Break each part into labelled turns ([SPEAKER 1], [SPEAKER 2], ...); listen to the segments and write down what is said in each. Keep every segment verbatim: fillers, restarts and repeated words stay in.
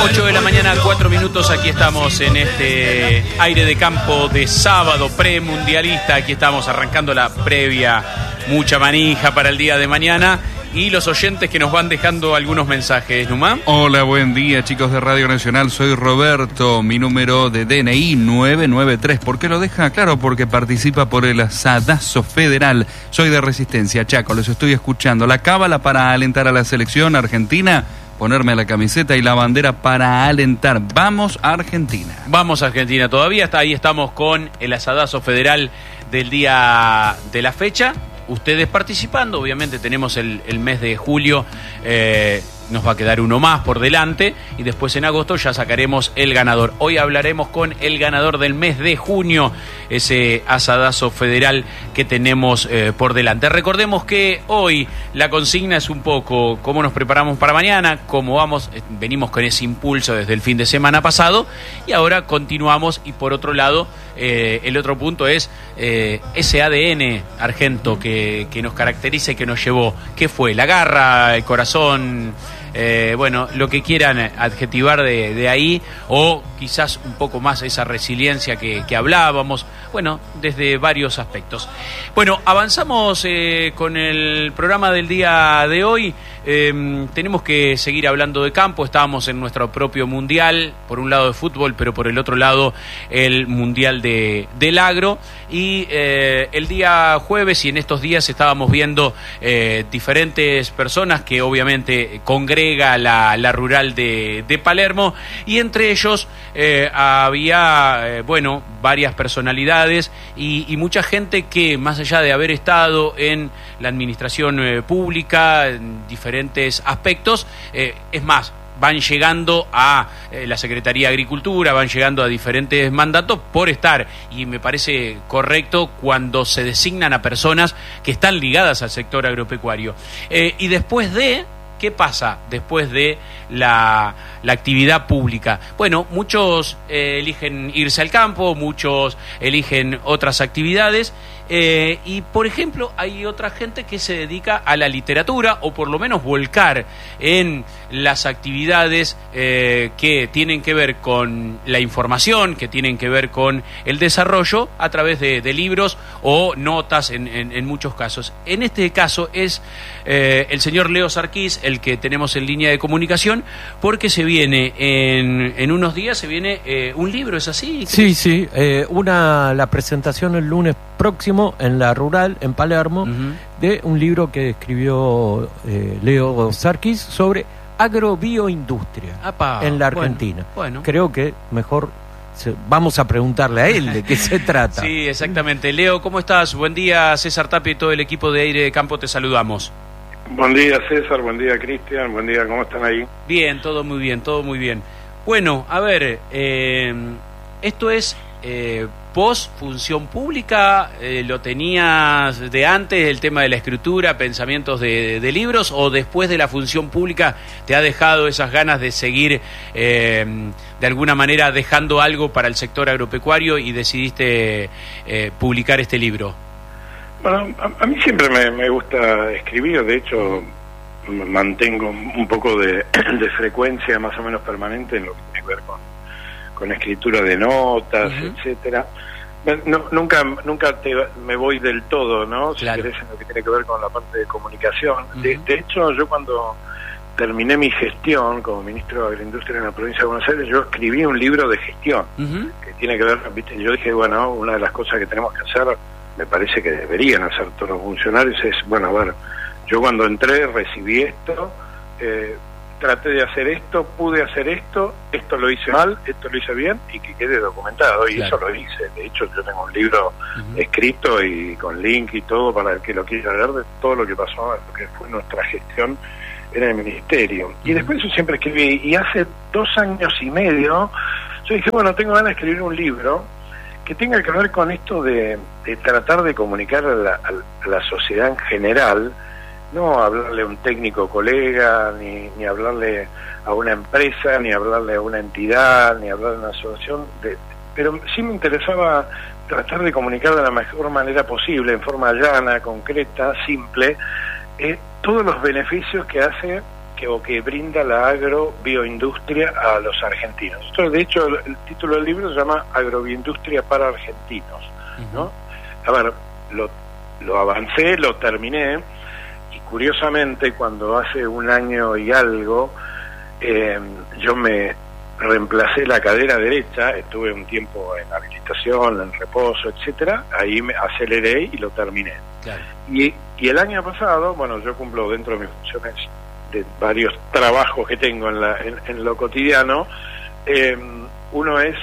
[SPEAKER 1] ocho de la mañana, cuatro minutos, aquí estamos en este aire de campo de sábado premundialista. Aquí estamos arrancando la previa, mucha manija para el día de mañana. Y los oyentes que nos van dejando algunos mensajes, ¿Numá?
[SPEAKER 2] Hola, buen día, chicos de Radio Nacional. Soy Roberto, mi número de D N I nueve nueve tres. ¿Por qué lo deja? Claro, porque participa por el asadazo federal. Soy de Resistencia, Chaco, los estoy escuchando. La cábala para alentar a la selección argentina, ponerme la camiseta y la bandera para alentar. Vamos a Argentina.
[SPEAKER 1] Vamos a Argentina todavía. Hasta ahí estamos con el asadazo federal del día de la fecha. Ustedes participando, obviamente tenemos el, el mes de julio, eh, nos va a quedar uno más por delante y después en agosto ya sacaremos el ganador. Hoy hablaremos con el ganador del mes de junio, ese asadazo federal que tenemos eh, por delante. Recordemos que hoy la consigna es un poco cómo nos preparamos para mañana, cómo vamos, venimos con ese impulso desde el fin de semana pasado y ahora continuamos. Y por otro lado, eh, el otro punto es eh, ese A D N argento que, que nos caracteriza y que nos llevó. ¿Qué fue? La garra, el corazón... Eh, bueno, lo que quieran adjetivar de, de ahí, o quizás un poco más esa resiliencia que, que hablábamos, bueno, desde varios aspectos. Bueno, avanzamos eh, con el programa del día de hoy. Eh, tenemos que seguir hablando de campo. Estábamos en nuestro propio mundial, por un lado de fútbol, pero por el otro lado el mundial de, del agro. Y eh, el día jueves y en estos días estábamos viendo eh, diferentes personas que obviamente congregan La, la rural de, de Palermo, y entre ellos eh, había, eh, bueno, varias personalidades y, y mucha gente que, más allá de haber estado en la administración eh, pública, en diferentes aspectos, eh, es más, van llegando a eh, la Secretaría de Agricultura, van llegando a diferentes mandatos por estar, y me parece correcto cuando se designan a personas que están ligadas al sector agropecuario. Eh, y después de... ¿Qué pasa después de la, la actividad pública? Bueno, muchos eh, eligen irse al campo, muchos eligen otras actividades eh, y, por ejemplo, hay otra gente que se dedica a la literatura, o por lo menos volcar en las actividades eh, que tienen que ver con la información, que tienen que ver con el desarrollo a través de, de libros o notas en, en, en muchos casos. En este caso es eh, el señor Leo Sarquís, el que tenemos en línea de comunicación, porque se viene en, en unos días, se viene eh, un libro, ¿es así?
[SPEAKER 3] Sí, sí, eh, una la presentación el lunes próximo en la Rural, en Palermo, uh-huh. de un libro que escribió eh, Leo Sarquís sobre agrobioindustria Apa, en la Argentina. Bueno, bueno. Creo que mejor se, vamos a preguntarle a él de qué se trata.
[SPEAKER 1] Sí, exactamente. Leo, ¿cómo estás? Buen día, César Tapia y todo el equipo de Aire de Campo, te saludamos.
[SPEAKER 4] Buen día, César, buen día, Cristian, buen día, ¿cómo están ahí?
[SPEAKER 1] Bien, todo muy bien, todo muy bien. Bueno, a ver, eh, esto es eh, post función pública, eh, ¿lo tenías de antes, el tema de la escritura, pensamientos de, de libros, o después de la función pública te ha dejado esas ganas de seguir eh, de alguna manera dejando algo para el sector agropecuario y decidiste eh, publicar este libro?
[SPEAKER 4] Bueno, a, a mí siempre me, me gusta escribir, de hecho mantengo un poco de, de frecuencia más o menos permanente en lo que tiene que ver con, con escritura de notas, uh-huh. etcétera. No, nunca nunca te, me voy del todo, ¿no? Si claro. querés, en lo que tiene que ver con la parte de comunicación. Uh-huh. De, de hecho, yo cuando terminé mi gestión como ministro de Agroindustria en la provincia de Buenos Aires, yo escribí un libro de gestión, uh-huh. que tiene que ver, ¿viste? Yo dije, bueno, una de las cosas que tenemos que hacer, me parece que deberían hacer todos los funcionarios, es, bueno, a ver, yo cuando entré recibí esto, eh, traté de hacer esto, pude hacer esto, esto lo hice mal, esto lo hice bien, y que quede documentado, y claro. eso lo hice. De hecho, yo tengo un libro uh-huh. escrito y con link y todo para el que lo quiera leer de todo lo que pasó, lo que fue nuestra gestión en el ministerio. Uh-huh. Y después yo siempre escribí, y hace dos años y medio, yo dije, bueno, tengo ganas de escribir un libro que tenga que ver con esto de, de tratar de comunicar a la, a la sociedad en general, no hablarle a un técnico colega, ni, ni hablarle a una empresa, ni hablarle a una entidad, ni hablarle a una asociación, de, pero sí me interesaba tratar de comunicar de la mejor manera posible, en forma llana, concreta, simple, eh, todos los beneficios que hace que, o que brinda la agrobioindustria a los argentinos. Esto, de hecho, el, el título del libro se llama Agrobioindustria para Argentinos, ¿no? A ver, lo, lo avancé, lo terminé, y curiosamente cuando hace un año y algo eh, yo me reemplacé la cadera derecha, estuve un tiempo en habilitación, en reposo, etcétera, ahí me aceleré y lo terminé. Claro. Y, y el año pasado, bueno, yo cumplo dentro de mis funciones de varios trabajos que tengo en, la, en, en lo cotidiano, eh, uno es,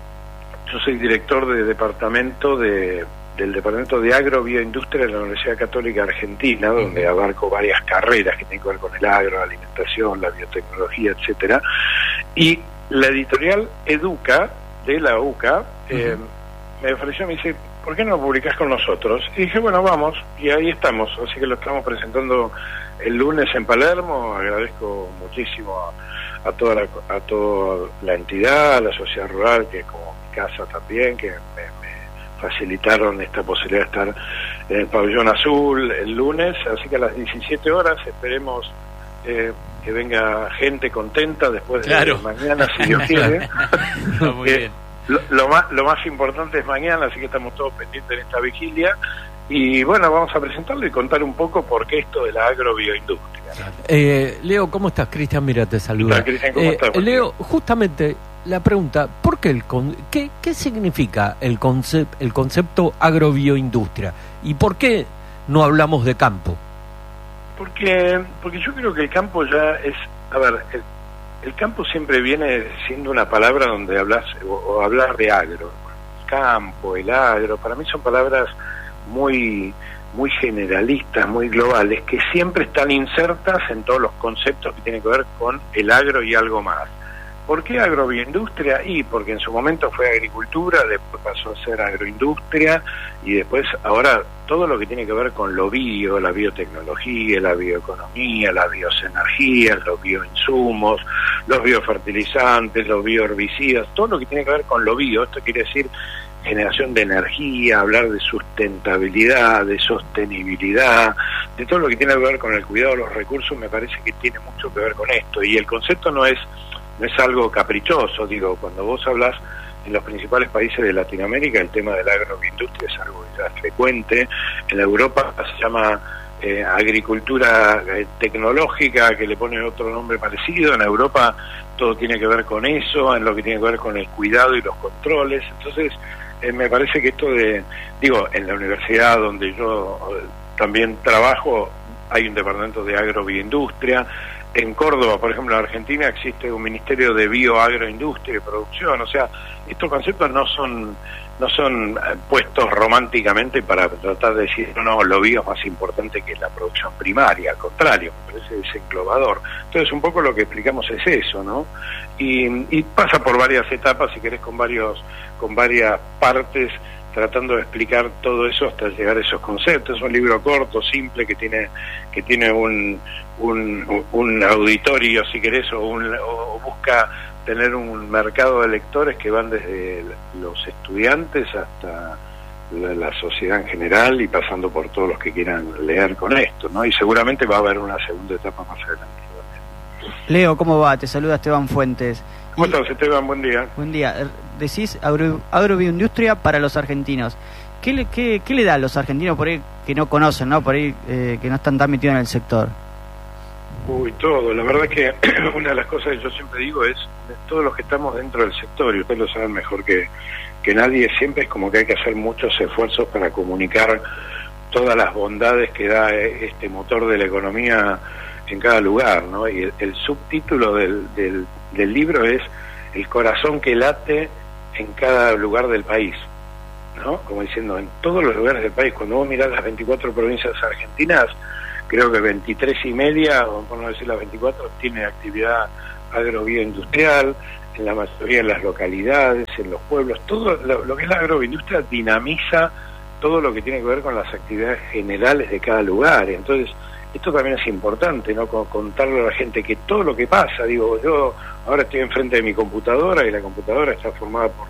[SPEAKER 4] yo soy director de departamento de del Departamento de Agrobioindustria de la Universidad Católica Argentina, donde abarco varias carreras que tienen que ver con el agro, la alimentación, la biotecnología, etcétera. Y la editorial Educa, de la U C A, eh, uh-huh. me ofreció, me dice, ¿por qué no lo publicás con nosotros? Y dije, bueno, vamos, y ahí estamos. Así que lo estamos presentando el lunes en Palermo. Agradezco muchísimo a, a, toda, la, a toda la entidad, a la sociedad rural, que como mi casa también, que me, me facilitaron esta posibilidad de estar en el pabellón azul el lunes, así que a las diecisiete horas esperemos eh, que venga gente contenta después de claro. mañana, si Dios quiere. No, muy bien. Lo, lo, más, lo más importante es mañana, así que estamos todos pendientes de esta vigilia, y bueno, vamos a presentarlo y contar un poco por qué esto de la agrobioindustria.
[SPEAKER 3] Eh, Leo, ¿cómo estás? Cristian, mira, te saluda.
[SPEAKER 4] Cristian, ¿cómo
[SPEAKER 3] eh,
[SPEAKER 4] estás?
[SPEAKER 3] Leo, justamente la pregunta, ¿por qué el con, qué, qué significa el, concep, el concepto agrobioindustria? ¿Y por qué no hablamos de campo?
[SPEAKER 4] Porque, porque yo creo que el campo ya es, a ver, el, el campo siempre viene siendo una palabra donde hablas, o, o hablar de agro. El campo, el agro, para mí son palabras muy muy generalistas, muy globales, que siempre están insertas en todos los conceptos que tienen que ver con el agro y algo más. ¿Por qué agrobioindustria? Y porque en su momento fue agricultura, después pasó a ser agroindustria, y después ahora todo lo que tiene que ver con lo bio, la biotecnología, la bioeconomía, la bioenergía, los bioinsumos, los biofertilizantes, los bioherbicidas, todo lo que tiene que ver con lo bio. Esto quiere decir generación de energía, hablar de sustentabilidad, de sostenibilidad, de todo lo que tiene que ver con el cuidado de los recursos. Me parece que tiene mucho que ver con esto, y el concepto no es no es algo caprichoso. Digo, cuando vos hablas en los principales países de Latinoamérica, el tema de la agroindustria es algo ya frecuente. En Europa se llama eh, agricultura eh, tecnológica, que le ponen otro nombre parecido. En Europa todo tiene que ver con eso, en lo que tiene que ver con el cuidado y los controles. Entonces eh, me parece que esto de, digo, en la universidad donde yo eh, también trabajo, hay un departamento de agrobioindustria. En Córdoba, por ejemplo, en Argentina, existe un ministerio de bioagroindustria y producción. O sea, estos conceptos no son no son puestos románticamente para tratar de decir, no, no, lo bio es más importante que la producción primaria. Al contrario, me parece que es englobador. Entonces, un poco lo que explicamos es eso, ¿no? Y, y pasa por varias etapas, si querés, con varios con varias partes, tratando de explicar todo eso hasta llegar a esos conceptos. Es un libro corto, simple, que tiene que tiene un un, un auditorio, si querés, o, un, o busca tener un mercado de lectores que van desde los estudiantes hasta la, la sociedad en general, y pasando por todos los que quieran leer con esto, ¿no? Y seguramente va a haber una segunda etapa más adelante.
[SPEAKER 5] Leo, ¿cómo va? Te saluda Esteban Fuentes.
[SPEAKER 4] ¿Cómo estás, Esteban? Buen día.
[SPEAKER 5] Buen día. Decís agro, agrobioindustria para los argentinos. ¿Qué le, qué, ¿Qué le da a los argentinos por ahí que no conocen, ¿no? Por ahí eh, que no están tan metidos en el sector?
[SPEAKER 4] Uy, todo. La verdad que una de las cosas que yo siempre digo es, todos los que estamos dentro del sector, y ustedes lo saben mejor que, que nadie, siempre es como que hay que hacer muchos esfuerzos para comunicar todas las bondades que da este motor de la economía en cada lugar, ¿no? Y el, el subtítulo del, del, del libro es el corazón que late en cada lugar del país, ¿no? Como diciendo, en todos los lugares del país. Cuando vos mirás las veinticuatro provincias argentinas, creo que veintitrés y media, o por no decir las veinticuatro, tiene actividad agrobioindustrial, en la mayoría de las localidades, en los pueblos. Todo lo, lo que es la agrobioindustria dinamiza todo lo que tiene que ver con las actividades generales de cada lugar. Entonces, esto también es importante, ¿no? Contarle a la gente que todo lo que pasa, digo, yo ahora estoy enfrente de mi computadora, y la computadora está formada por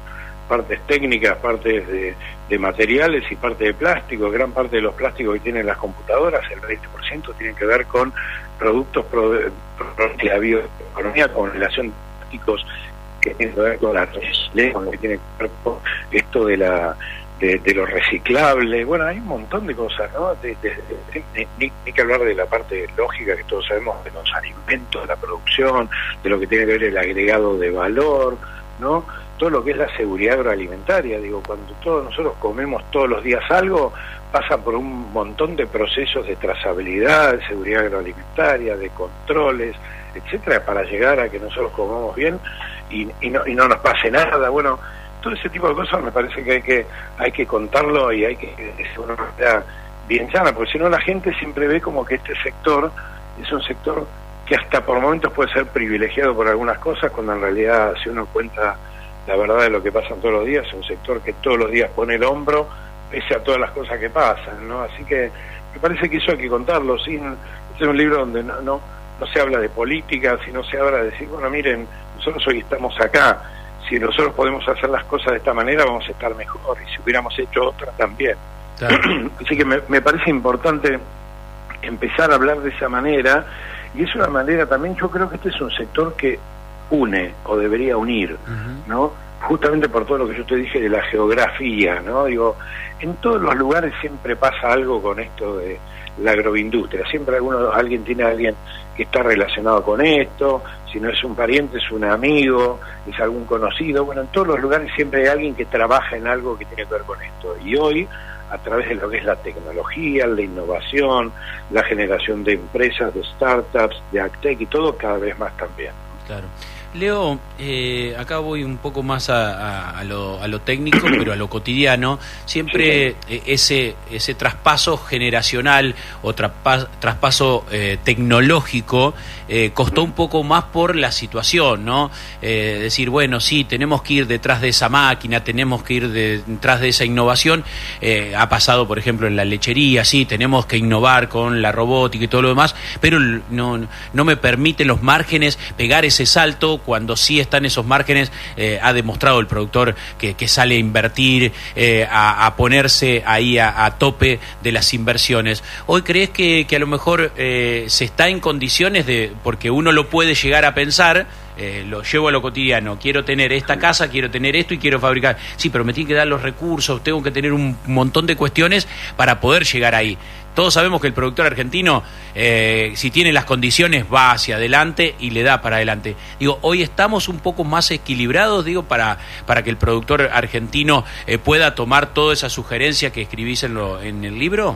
[SPEAKER 4] partes técnicas, partes de, de materiales y parte de plástico. Gran parte de los plásticos que tienen las computadoras, el veinte por ciento, tienen que ver con productos pro, de la bioeconomía, con relación a plásticos que tienen que ver con la reciclaje, con lo que tiene que ver con esto de la de, de lo reciclable. Bueno, hay un montón de cosas, ¿no? De, de, de, de, ni, ni que hablar de la parte lógica que todos sabemos, de los alimentos, de la producción, de lo que tiene que ver el agregado de valor, ¿no? Todo lo que es la seguridad agroalimentaria. Digo, cuando todos nosotros comemos todos los días algo, pasa por un montón de procesos de trazabilidad, de seguridad agroalimentaria, de controles, etcétera, para llegar a que nosotros comamos bien y, y, no, y no nos pase nada. Bueno, todo ese tipo de cosas me parece que hay que hay que contarlo y hay que de una manera bien sana, porque si no la gente siempre ve como que este sector es un sector que hasta por momentos puede ser privilegiado por algunas cosas, cuando en realidad, si uno cuenta la verdad de lo que pasa todos los días, es un sector que todos los días pone el hombro pese a todas las cosas que pasan, ¿no? Así que me parece que eso hay que contarlo. Sin, este es un libro donde no, no no se habla de política, sino se habla de decir, bueno, miren, nosotros hoy estamos acá, si nosotros podemos hacer las cosas de esta manera vamos a estar mejor, y si hubiéramos hecho otra también. Claro. Así que me, me parece importante empezar a hablar de esa manera, y es una manera también, yo creo que este es un sector que une o debería unir, uh-huh. ¿no? Justamente por todo lo que yo te dije de la geografía, ¿no? Digo, en todos los lugares siempre pasa algo con esto de la agroindustria, siempre alguno, alguien tiene a alguien que está relacionado con esto, si no es un pariente es un amigo, es algún conocido. Bueno, en todos los lugares siempre hay alguien que trabaja en algo que tiene que ver con esto, y hoy a través de lo que es la tecnología, la innovación, la generación de empresas, de startups, de agtech y todo, cada vez más también.
[SPEAKER 1] Claro. Leo, eh, acá voy un poco más a, a, a, lo, a lo técnico, pero a lo cotidiano. Siempre eh, ese ese traspaso generacional o traspas, traspaso eh, tecnológico eh, costó un poco más por la situación, ¿no? Eh, decir, bueno, sí, tenemos que ir detrás de esa máquina, tenemos que ir de, detrás de esa innovación. Eh, ha pasado, por ejemplo, en la lechería, sí, tenemos que innovar con la robótica y todo lo demás, pero no, no me permiten los márgenes pegar ese salto. Cuando sí están esos márgenes, eh, ha demostrado el productor que, que sale a invertir, eh, a, a ponerse ahí a, a tope de las inversiones. ¿Hoy crees que, que a lo mejor eh, se está en condiciones de, porque uno lo puede llegar a pensar, eh, lo llevo a lo cotidiano, quiero tener esta casa, quiero tener esto y quiero fabricar, sí, pero me tienen que dar los recursos, tengo que tener un montón de cuestiones para poder llegar ahí? Todos sabemos que el productor argentino, eh, si tiene las condiciones, va hacia adelante y le da para adelante. Digo, hoy estamos un poco más equilibrados, digo, para para que el productor argentino eh, pueda tomar toda esa sugerencia que escribís en, lo, en el libro.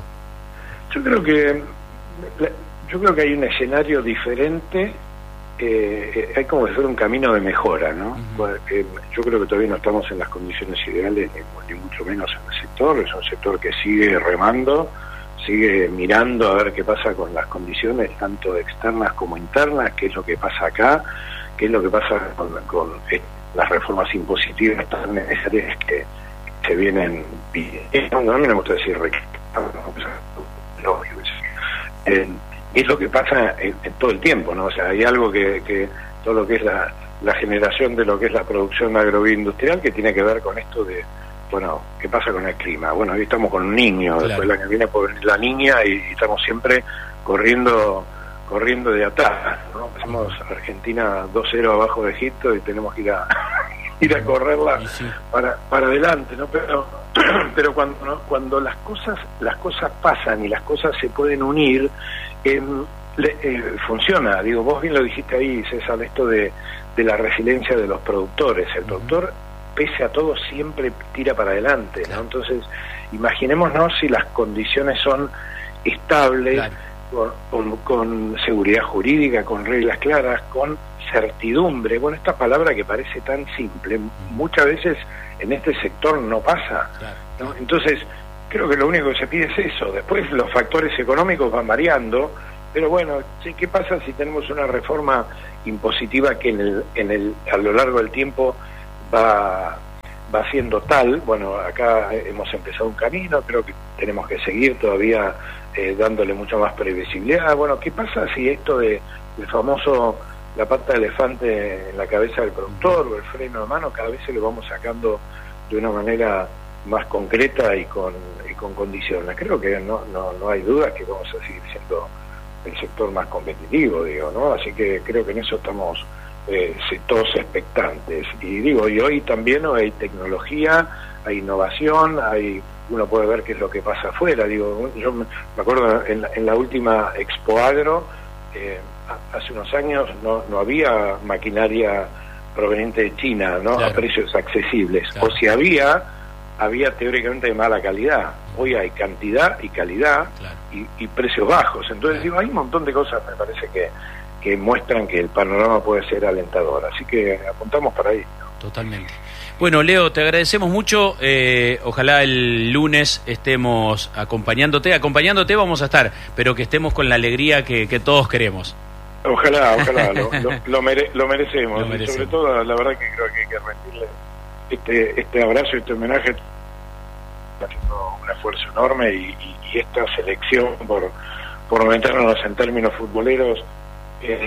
[SPEAKER 4] Yo creo que yo creo que hay un escenario diferente. Eh, hay como que hacer un camino de mejora, ¿no? Uh-huh. Eh, yo creo que todavía no estamos en las condiciones ideales, ni, ni mucho menos en el sector. Es un sector que sigue remando, sigue mirando a ver qué pasa con las condiciones tanto externas como internas, qué es lo que pasa acá, qué es lo que pasa con, con eh, las reformas impositivas tan necesarias que se vienen pidiendo. A mí me gusta decir no, eh, es lo que pasa en, en todo el tiempo, ¿no? O sea, hay algo que, que todo lo que es la, la generación de lo que es la producción agroindustrial que tiene que ver con esto de, bueno, ¿qué pasa con el clima? Bueno, hoy estamos con un niño, claro. Después el año que viene por la niña y, y estamos siempre corriendo corriendo de atrás, ¿no? Somos Argentina dos cero abajo de Egipto y tenemos que ir a ir a correrla sí. para para adelante, ¿no? Pero pero cuando ¿no? cuando las cosas las cosas pasan y las cosas se pueden unir, eh, le, eh, funciona. Digo, vos bien lo dijiste ahí, César, esto de, de la resiliencia de los productores. El productor, pese a todo, siempre tira para adelante, ¿no? Entonces, imaginémonos si las condiciones son estables, claro. con, con, con seguridad jurídica, con reglas claras, con certidumbre. Bueno, esta palabra que parece tan simple, muchas veces en este sector no pasa, claro. ¿no? Entonces, creo que lo único que se pide es eso. Después los factores económicos van variando, pero bueno, ¿qué pasa si tenemos una reforma impositiva que en el, en el, a lo largo del tiempo va, va siendo tal? Bueno, acá hemos empezado un camino, creo que tenemos que seguir todavía eh, dándole mucha más previsibilidad. Bueno, ¿qué pasa si esto de el famoso, la pata de elefante en la cabeza del productor o el freno de mano, cada vez se lo vamos sacando de una manera más concreta y con, y con condiciones. Creo que no, no, no hay duda que vamos a seguir siendo el sector más competitivo, digo, ¿no? Así que creo que en eso estamos eh, todos expectantes. Y digo, y hoy también ¿no? hay tecnología, hay innovación, hay uno puede ver qué es lo que pasa afuera. Digo, yo me acuerdo en la, en la última Expo Agro, eh, hace unos años no, no había maquinaria proveniente de China, ¿no? Claro. A precios accesibles. Claro. O si había, había teóricamente de mala calidad. Hoy hay cantidad y calidad, claro. y, y precios bajos. Entonces, claro. digo, hay un montón de cosas, me parece que, que muestran que el panorama puede ser alentador. Así que apuntamos para ahí, ¿no?
[SPEAKER 1] Totalmente. Bueno, Leo, te agradecemos mucho. Eh, ojalá el lunes estemos acompañándote. Acompañándote vamos a estar, pero que estemos con la alegría que, que todos queremos.
[SPEAKER 4] Ojalá, ojalá. lo, lo, lo, mere, lo, merecemos. lo merecemos. Y sobre todo, la verdad que creo que hay que rendirle este, este abrazo, este homenaje. Está haciendo un esfuerzo enorme y, y, y esta selección, por, por meternos en términos futboleros, eh,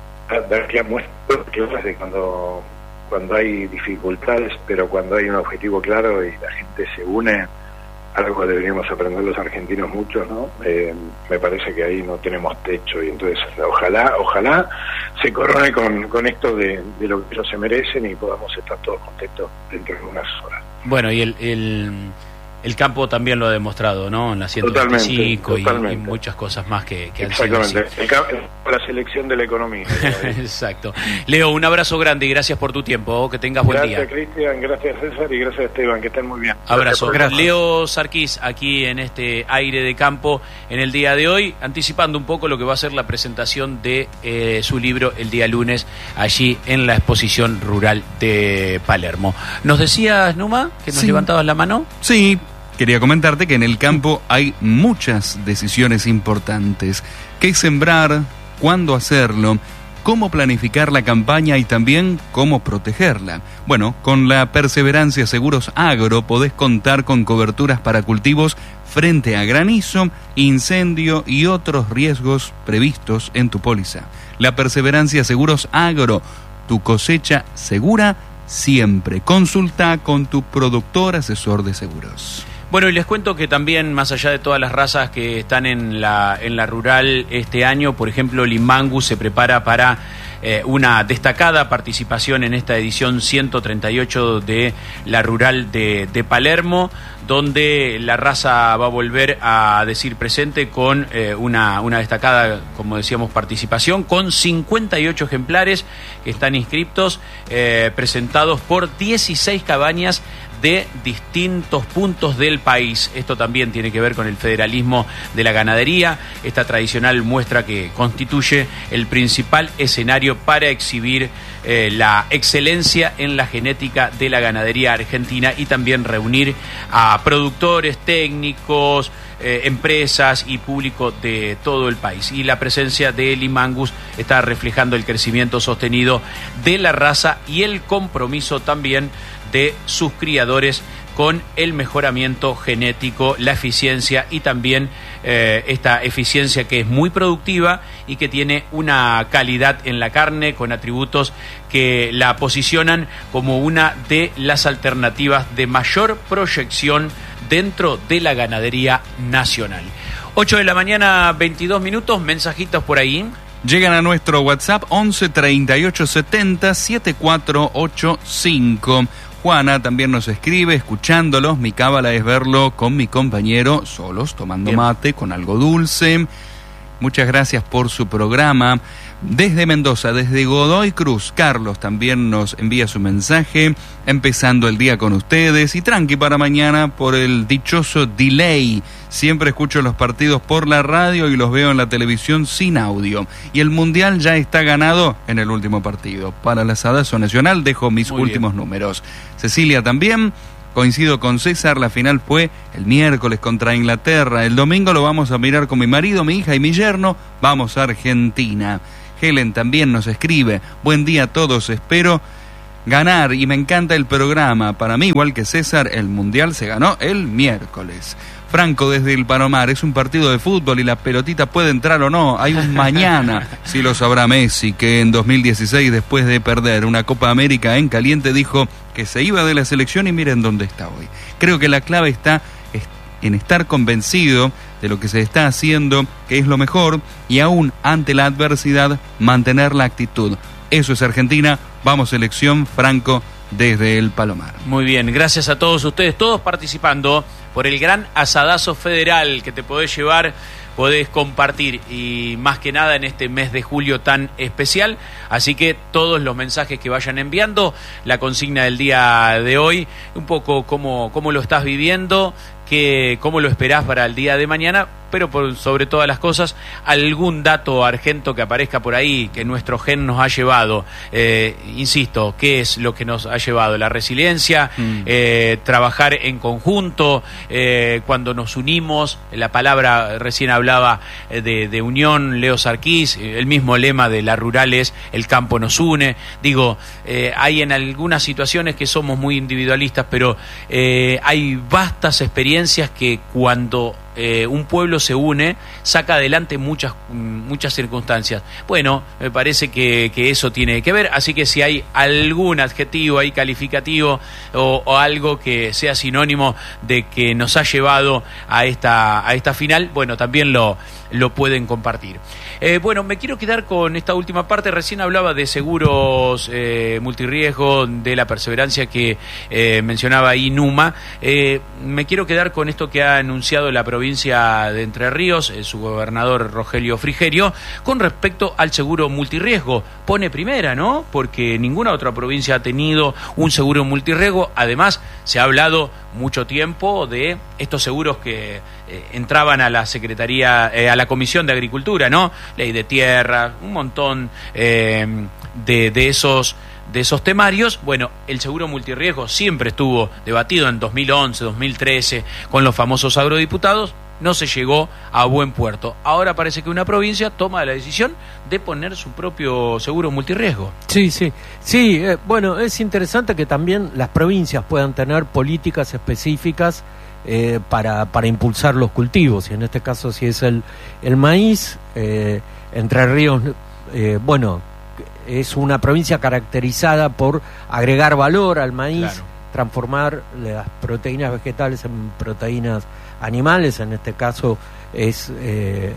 [SPEAKER 4] que muestra que de cuando... cuando hay dificultades, pero cuando hay un objetivo claro y la gente se une, algo deberíamos aprender los argentinos muchos, ¿no? Eh, me parece que ahí no tenemos techo y entonces ojalá, ojalá se corone con, con esto de, de lo que ellos se merecen y podamos estar todos contentos dentro de unas horas.
[SPEAKER 1] Bueno, y el, el, el campo también lo ha demostrado, ¿no? En la ciento veinticinco y, y muchas cosas más que, que han sido así.
[SPEAKER 4] Exactamente, la selección de la economía.
[SPEAKER 1] Exacto. Leo, un abrazo grande y gracias por tu tiempo, que tengas buen
[SPEAKER 4] gracias,
[SPEAKER 1] día.
[SPEAKER 4] Gracias Cristian, gracias César y gracias Esteban, que estén muy bien.
[SPEAKER 1] Abrazo. Gracias. Leo Sarkis aquí en este aire de campo en el día de hoy, anticipando un poco lo que va a ser la presentación de eh, su libro el día lunes allí en la exposición rural de Palermo. ¿Nos decías, Numa, que nos
[SPEAKER 2] sí.
[SPEAKER 1] levantabas la mano?
[SPEAKER 2] Sí. Quería comentarte que en el campo hay muchas decisiones importantes. ¿Qué sembrar? ¿Cuándo hacerlo? ¿Cómo planificar la campaña y también cómo protegerla? Bueno, con la Perseverancia Seguros Agro podés contar con coberturas para cultivos frente a granizo, incendio y otros riesgos previstos en tu póliza. La Perseverancia Seguros Agro, tu cosecha segura siempre. Consulta con tu productor asesor de seguros.
[SPEAKER 1] Bueno, y les cuento que también, más allá de todas las razas que están en la en la rural este año, por ejemplo, Limangus se prepara para eh, una destacada participación en esta edición ciento treinta y ocho de la rural de, de Palermo, donde la raza va a volver a decir presente con eh, una, una destacada, como decíamos, participación, con cincuenta y ocho ejemplares que están inscriptos, eh, presentados por dieciséis cabañas de distintos puntos del país. Esto también tiene que ver con el federalismo de la ganadería. Esta tradicional muestra que constituye el principal escenario para exhibir eh, la excelencia en la genética de la ganadería argentina y también reunir a productores, técnicos, eh, empresas y público de todo el país. Y la presencia de Limangus está reflejando el crecimiento sostenido de la raza y el compromiso también de sus criadores con el mejoramiento genético, la eficiencia y también eh, esta eficiencia que es muy productiva y que tiene una calidad en la carne con atributos que la posicionan como una de las alternativas de mayor proyección dentro de la ganadería nacional. ocho de la mañana, veintidós minutos, mensajitos por ahí.
[SPEAKER 2] Llegan a nuestro WhatsApp once treinta y ocho setenta setenta y cuatro ochenta y cinco. Juana también nos escribe, escuchándolos, mi cábala es verlo con mi compañero, solos, tomando Bien. mate, con algo dulce. Muchas gracias por su programa. Desde Mendoza, desde Godoy Cruz, Carlos también nos envía su mensaje, empezando el día con ustedes y tranqui para mañana por el dichoso delay. Siempre escucho los partidos por la radio y los veo en la televisión sin audio. Y el Mundial ya está ganado en el último partido. Para la Sadazo Nacional dejo mis Muy últimos bien. números. Cecilia también. Coincido con César, la final fue el miércoles contra Inglaterra. El domingo lo vamos a mirar con mi marido, mi hija y mi yerno. Vamos a Argentina. Helen también nos escribe. Buen día a todos, espero ganar y me encanta el programa. Para mí, igual que César, el Mundial se ganó el miércoles. Franco desde el Palomar, es un partido de fútbol y la pelotita puede entrar o no, hay un mañana. Sí lo sabrá Messi, que en dos mil dieciséis, después de perder una Copa América en caliente, dijo que se iba de la selección y miren dónde está hoy. Creo que la clave está en estar convencido de lo que se está haciendo, que es lo mejor, y aún ante la adversidad, mantener la actitud. Eso es Argentina. Vamos, selección, Franco desde el Palomar.
[SPEAKER 1] Muy bien, gracias a todos ustedes, todos participando por el gran asadazo federal que te podés llevar, podés compartir, y más que nada en este mes de julio tan especial. Así que todos los mensajes que vayan enviando, la consigna del día de hoy, un poco cómo, cómo lo estás viviendo, que, cómo lo esperás para el día de mañana, pero por sobre todas las cosas, algún dato argento que aparezca por ahí, que nuestro gen nos ha llevado. Eh, insisto, ¿qué es lo que nos ha llevado? La resiliencia, mm. eh, trabajar en conjunto, eh, cuando nos unimos, la palabra recién hablaba de, de unión, Leo Sarkis, el mismo lema de la rural es el campo nos une. Digo, eh, hay en algunas situaciones que somos muy individualistas, pero eh, hay vastas experiencias que cuando Eh, un pueblo se une, saca adelante muchas muchas circunstancias. Bueno, me parece que, que eso tiene que ver, así que si hay algún adjetivo ahí calificativo o, o algo que sea sinónimo de que nos ha llevado a esta, a esta final, bueno, también lo, lo pueden compartir. Eh, bueno, me quiero quedar con esta última parte. Recién hablaba de seguros eh, multirriesgo, de la perseverancia que eh, mencionaba ahí Numa. Eh, me quiero quedar con esto que ha anunciado la provincia de Entre Ríos, eh, su gobernador Rogelio Frigerio, con respecto al seguro multirriesgo. Pone primera, ¿no? Porque ninguna otra provincia ha tenido un seguro multirriesgo. Además, se ha hablado mucho tiempo de estos seguros que eh, entraban a la Secretaría, eh, a la Comisión de Agricultura, ¿no? Ley de tierra, un montón eh, de, de esos de esos temarios. Bueno, el seguro multirriesgo siempre estuvo debatido en dos mil once, dos mil trece, con los famosos agrodiputados. No se llegó a buen puerto. Ahora parece que una provincia toma la decisión de poner su propio seguro multirriesgo.
[SPEAKER 3] Sí, sí. Sí, eh, bueno, es interesante que también las provincias puedan tener políticas específicas eh, para, para impulsar los cultivos. Y en este caso, si es el, el maíz, eh, Entre Ríos, eh, bueno, es una provincia caracterizada por agregar valor al maíz, claro, transformar las proteínas vegetales en proteínas animales. En este caso es eh,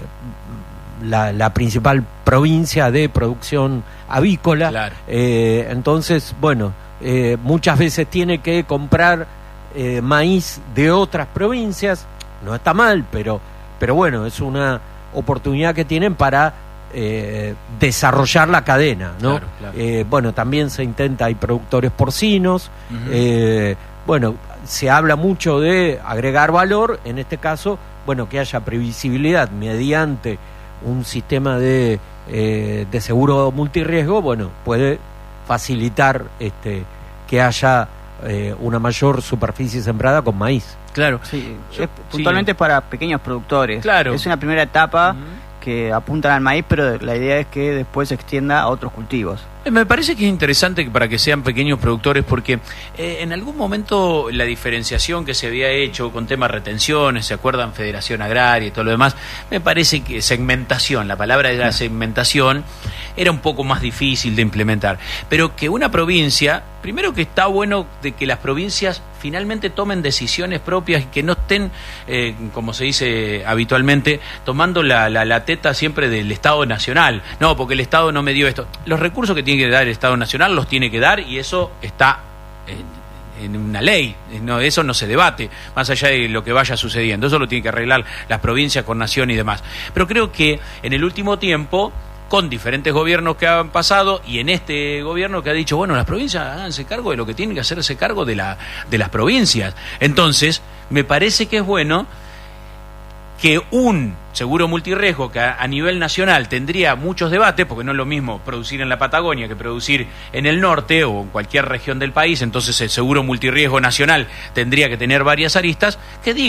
[SPEAKER 3] la, la principal provincia de producción avícola, claro. eh, entonces bueno, eh, muchas veces tiene que comprar eh, maíz de otras provincias. No está mal, pero pero bueno, es una oportunidad que tienen para eh, desarrollar la cadena, ¿no? Claro, claro. Eh, bueno, también se intenta, hay productores porcinos, uh-huh. eh, bueno, se habla mucho de agregar valor, en este caso, bueno, que haya previsibilidad mediante un sistema de, eh, de seguro multirriesgo, bueno, puede facilitar este que haya eh, una mayor superficie sembrada con maíz.
[SPEAKER 5] Claro, sí, Yo, es, puntualmente sí. para pequeños productores.
[SPEAKER 3] Claro.
[SPEAKER 5] Es una primera etapa uh-huh. que apuntan al maíz, pero la idea es que después se extienda a otros cultivos.
[SPEAKER 1] Me parece que es interesante para que sean pequeños productores, porque eh, en algún momento la diferenciación que se había hecho con temas retenciones, ¿se acuerdan? Federación Agraria y todo lo demás, me parece que segmentación, la palabra de la segmentación era un poco más difícil de implementar, pero que una provincia, primero que está bueno de que las provincias finalmente tomen decisiones propias y que no estén, eh, como se dice habitualmente, tomando la, la, la teta siempre del Estado Nacional. No, porque el Estado no me dio esto. Los recursos que tiene que dar el Estado Nacional los tiene que dar, y eso está en, en una ley. No, eso no se debate, más allá de lo que vaya sucediendo. Eso lo tienen que arreglar las provincias con nación y demás. Pero creo que en el último tiempo, con diferentes gobiernos que han pasado, y en este gobierno que ha dicho, bueno, las provincias háganse cargo de lo que tienen que hacerse cargo de la de las provincias. Entonces, me parece que es bueno que un seguro multirriesgo que a, a nivel nacional tendría muchos debates, porque no es lo mismo producir en la Patagonia que producir en el norte o en cualquier región del país. Entonces el seguro multirriesgo nacional tendría que tener varias aristas, que digan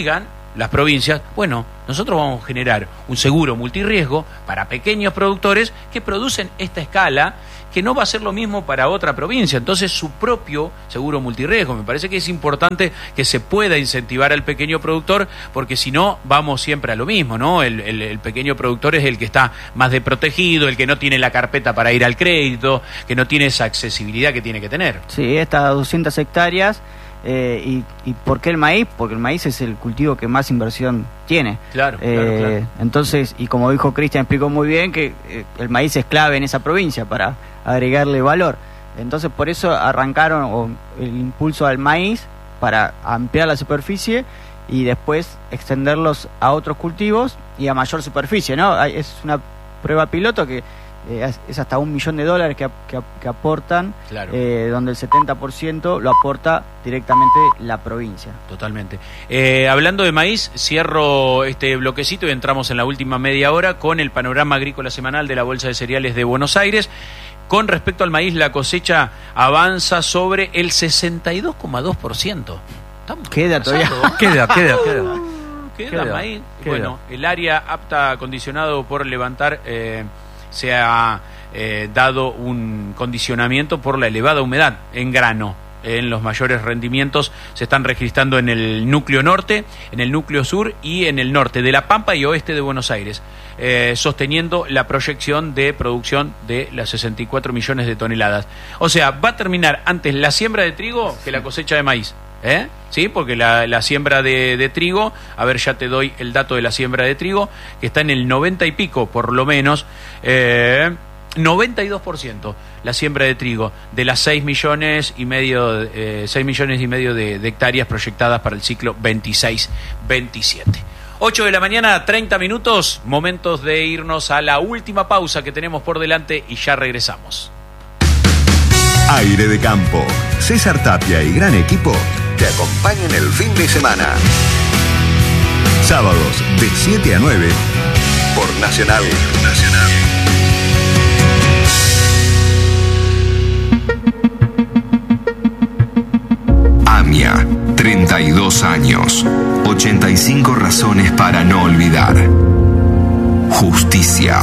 [SPEAKER 1] las provincias, bueno, nosotros vamos a generar un seguro multirriesgo para pequeños productores que producen esta escala, que no va a ser lo mismo para otra provincia. Entonces, su propio seguro multirriesgo. Me parece que es importante que se pueda incentivar al pequeño productor, porque si no, vamos siempre a lo mismo, ¿no? El, el, el pequeño productor es el que está más desprotegido, el que no tiene la carpeta para ir al crédito, que no tiene esa accesibilidad que tiene que tener.
[SPEAKER 5] Sí, estas doscientas hectáreas. Eh, y, ¿Y por qué el maíz? Porque el maíz es el cultivo que más inversión tiene.
[SPEAKER 1] Claro,
[SPEAKER 5] eh,
[SPEAKER 1] claro, claro.
[SPEAKER 5] Entonces, y como dijo Cristian, explicó muy bien que eh, el maíz es clave en esa provincia para agregarle valor. Entonces, por eso arrancaron o, el impulso al maíz para ampliar la superficie y después extenderlos a otros cultivos y a mayor superficie, ¿no? Es una prueba piloto que Eh, es hasta un millón de dólares que, que, que aportan,
[SPEAKER 1] claro.
[SPEAKER 5] eh, donde el setenta por ciento lo aporta directamente la provincia.
[SPEAKER 1] Totalmente. Eh, hablando de maíz, cierro este bloquecito y entramos en la última media hora con el panorama agrícola semanal de la Bolsa de Cereales de Buenos Aires. Con respecto al maíz, la cosecha avanza sobre el sesenta y dos coma dos por ciento.
[SPEAKER 5] Queda todavía.
[SPEAKER 3] Queda, queda, queda.
[SPEAKER 1] Queda,
[SPEAKER 3] Queda,
[SPEAKER 1] maíz.
[SPEAKER 3] queda.
[SPEAKER 1] Bueno, el área apta acondicionado por levantar... Eh, se ha eh, dado un condicionamiento por la elevada humedad en grano. En los mayores rendimientos se están registrando en el núcleo norte, en el núcleo sur y en el norte de La Pampa y oeste de Buenos Aires, eh, sosteniendo la proyección de producción de las sesenta y cuatro millones de toneladas. O sea, va a terminar antes la siembra de trigo que la cosecha de maíz. ¿Eh? Sí, porque la, la siembra de, de trigo, a ver, ya te doy el dato de la siembra de trigo, que está en el noventa y pico, por lo menos, eh, noventa y dos por ciento la siembra de trigo de las seis millones y medio, eh, seis millones y medio de, de hectáreas proyectadas para el ciclo veintiséis veintisiete. ocho de la mañana, treinta minutos, momentos de irnos a la última pausa que tenemos por delante y ya regresamos.
[SPEAKER 6] Aire de Campo. César Tapia y gran equipo te acompañan el fin de semana. Sábados de siete a nueve por Nacional. Nacional. AMIA, treinta y dos años. ochenta y cinco razones para no olvidar. Justicia.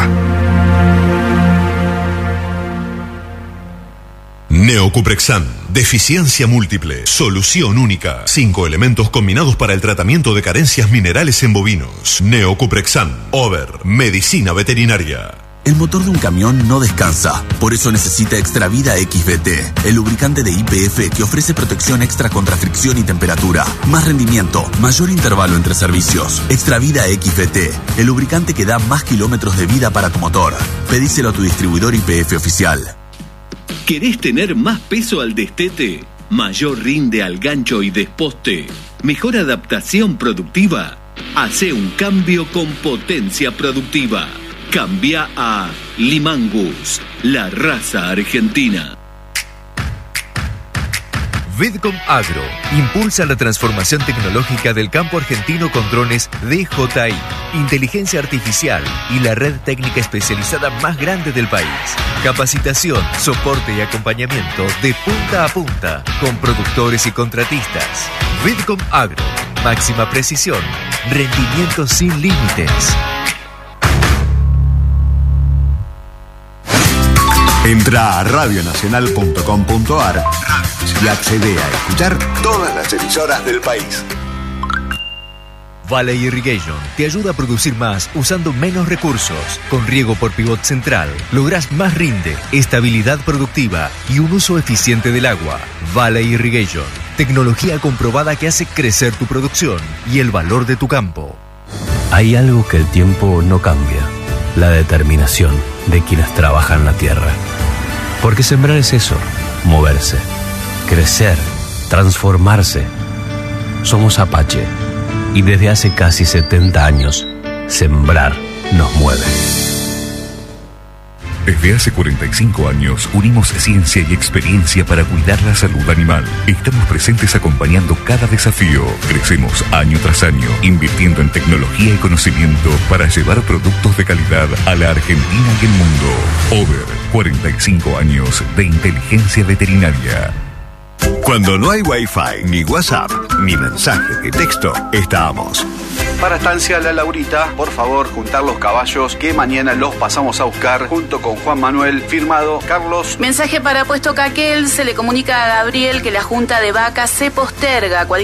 [SPEAKER 7] Neocuprexan, deficiencia múltiple, solución única. Cinco elementos combinados para el tratamiento de carencias minerales en bovinos. Neocuprexan, Over, medicina veterinaria.
[SPEAKER 8] El motor de un camión no descansa, por eso necesita Extravida X V T, el lubricante de Y P F que ofrece protección extra contra fricción y temperatura, más rendimiento, mayor intervalo entre servicios. Extravida X V T, el lubricante que da más kilómetros de vida para tu motor. Pedíselo a tu distribuidor Y P F oficial.
[SPEAKER 9] ¿Querés tener más peso al destete? ¿Mayor rinde al gancho y desposte? ¿Mejor adaptación productiva? Hacé un cambio con potencia productiva. Cambia a Limangus, la raza argentina.
[SPEAKER 10] Vidcom Agro impulsa la transformación tecnológica del campo argentino con drones D J I, inteligencia artificial y la red técnica especializada más grande del país. Capacitación, soporte y acompañamiento de punta a punta con productores y contratistas. Vidcom Agro, máxima precisión, rendimiento sin límites.
[SPEAKER 6] Entra a radio nacional punto com punto a r y accede a escuchar todas las emisoras del país.
[SPEAKER 10] Valley Irrigation te ayuda a producir más usando menos recursos. Con riego por pivot central lográs más rinde, estabilidad productiva y un uso eficiente del agua. Valley Irrigation, tecnología comprobada que hace crecer tu producción y el valor de tu campo.
[SPEAKER 11] Hay algo que el tiempo no cambia: la determinación de quienes trabajan la tierra. Porque sembrar es eso, moverse, crecer, transformarse. Somos Apache y desde hace casi setenta años, sembrar nos mueve.
[SPEAKER 12] Desde hace cuarenta y cinco años unimos ciencia y experiencia para cuidar la salud animal. Estamos presentes acompañando cada desafío. Crecemos año tras año, invirtiendo en tecnología y conocimiento para llevar productos de calidad a la Argentina y el mundo. Over, cuarenta y cinco años de inteligencia veterinaria.
[SPEAKER 6] Cuando no hay Wi-Fi, ni WhatsApp, ni mensaje de texto, estamos.
[SPEAKER 13] Para Estancia La Laurita, por favor, juntar los caballos que mañana los pasamos a buscar junto con Juan Manuel, firmado Carlos.
[SPEAKER 14] Mensaje para Puesto Caquel, se le comunica a Gabriel que la junta de vacas se posterga.